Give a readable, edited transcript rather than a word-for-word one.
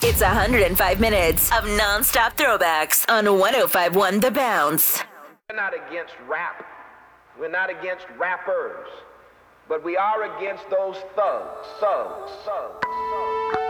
It's 105 minutes of non-stop throwbacks on 105.1 The Bounce. We're not against rap. We're not against rappers. But we are against those thugs.